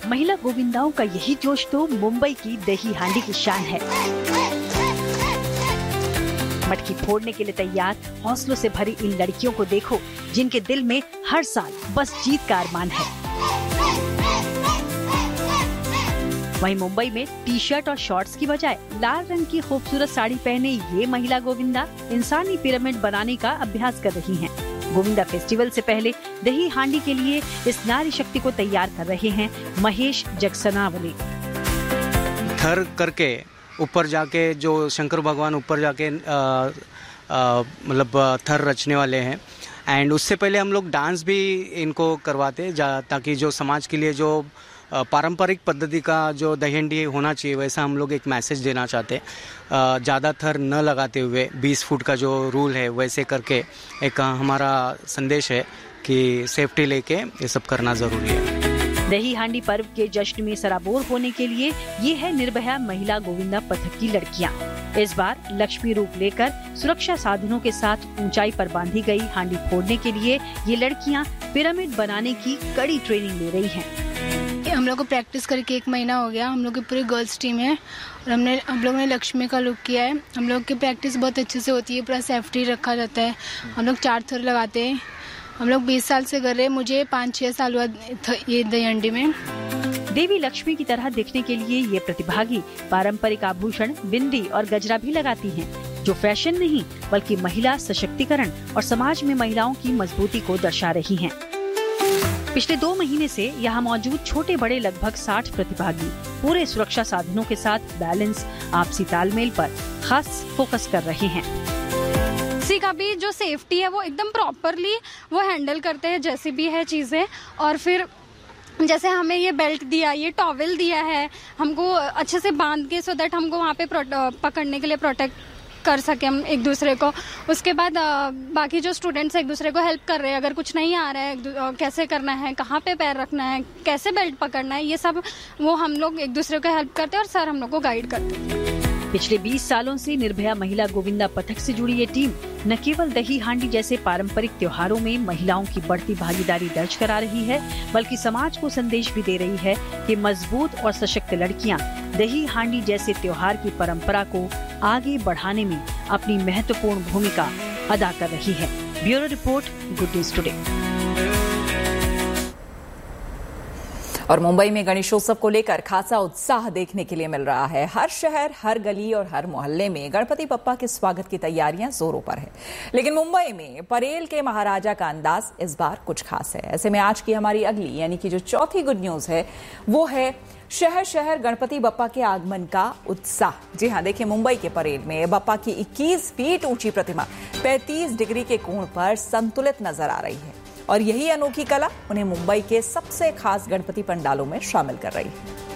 महिला गोविंदाओं का यही जोश तो मुंबई की दही हांडी की शान है। मटकी फोड़ने के लिए तैयार हौसलों से भरी इन लड़कियों को देखो, जिनके दिल में हर साल बस जीत का अरमान है। वहीं मुंबई में टी शर्ट और शॉर्ट्स की बजाय लाल रंग की खूबसूरत साड़ी पहने ये महिला गोविंदा इंसानी पिरामिड बनाने का अभ्यास कर रही हैं। गोविंदा फेस्टिवल से पहले दही हांडी के लिए इस नारी शक्ति को तैयार कर रहे हैं महेश जगसनावले। थर करके ऊपर जाके जो शंकर भगवान ऊपर जाके मतलब थर रचने वाले हैं, एंड उससे पहले हम लोग डांस भी इनको करवाते ताकि जो समाज के लिए जो पारंपरिक पद्धति का जो दही हांडी होना चाहिए वैसा हम लोग एक मैसेज देना चाहते। ज़्यादा थर न लगाते हुए 20 फुट का जो रूल है वैसे करके एक हमारा संदेश है कि सेफ्टी लेके ये सब करना ज़रूरी है। दही हांडी पर्व के जश्न में सराबोर होने के लिए ये है निर्भया महिला गोविंदा पथक की लड़कियां। इस बार लक्ष्मी रूप लेकर सुरक्षा साधनों के साथ ऊंचाई पर बांधी गई हांडी फोड़ने के लिए ये लड़कियां पिरामिड बनाने की कड़ी ट्रेनिंग ले रही हैं। हम लोग को प्रैक्टिस करके 1 महीना हो गया। हम लोग की पूरी गर्ल्स टीम है और हम लोगों ने लक्ष्मी का लुक किया है। हम लोग की प्रैक्टिस बहुत अच्छे से होती है, पूरा सेफ्टी रखा जाता है। हम लोग 4 थर लगाते हैं। हम लोग 20 साल से कर रहे हैं। मुझे 5-6 साल हुआ ये दही हांडी में। देवी लक्ष्मी की तरह दिखने के लिए ये प्रतिभागी पारंपरिक आभूषण, बिंदी और गजरा भी लगाती हैं, जो फैशन नहीं बल्कि महिला सशक्तिकरण और समाज में महिलाओं की मजबूती को दर्शा रही हैं। पिछले 2 महीने से यहाँ मौजूद छोटे बड़े लगभग 60 प्रतिभागी पूरे सुरक्षा साधनों के साथ बैलेंस, आपसी तालमेल पर खास फोकस कर रहे हैं। किसी का भी जो सेफ्टी है वो एकदम प्रॉपरली वो हैंडल करते हैं, जैसी भी है चीजें। और फिर जैसे हमें ये बेल्ट दिया, ये टॉवेल दिया है, हमको अच्छे से बांध के सो दैट हमको वहाँ पे पकड़ने के लिए प्रोटेक्ट कर सके हम एक दूसरे को। उसके बाद बाकी जो स्टूडेंट्स एक दूसरे को हेल्प कर रहे हैं, अगर कुछ नहीं आ रहा है कैसे करना है, कहाँ पे पैर रखना है, कैसे बेल्ट पकड़ना है, ये सब वो हम लोग एक दूसरे को हेल्प करते हैं और सर हम लोग को गाइड करते हैं। पिछले 20 सालों से निर्भया महिला गोविंदा पथक से जुड़ी ये टीम न केवल दही हांडी जैसे पारंपरिक त्योहारों में महिलाओं की बढ़ती भागीदारी दर्ज करा रही है, बल्कि समाज को संदेश भी दे रही है कि मजबूत और सशक्त लड़कियां दही हांडी जैसे त्योहार की परंपरा को आगे बढ़ाने में अपनी महत्वपूर्ण भूमिका अदा कर रही है। Bureau report, good news today. और मुंबई में गणेशोत्सव को लेकर खासा उत्साह देखने के लिए मिल रहा है। हर शहर, हर गली और हर मोहल्ले में गणपति बप्पा के स्वागत की तैयारियां जोरों पर है। लेकिन मुंबई में परेल के महाराजा का अंदाज इस बार कुछ खास है। ऐसे में आज की हमारी अगली यानी कि जो चौथी गुड न्यूज है वो है शहर शहर गणपति बप्पा के आगमन का उत्साह। जी हाँ, देखिए मुंबई के परेल में बप्पा की 21 फीट ऊंची प्रतिमा 35 डिग्री के कोण पर संतुलित नजर आ रही है और यही अनोखी कला उन्हें मुंबई के सबसे खास गणपति पंडालों में शामिल कर रही है।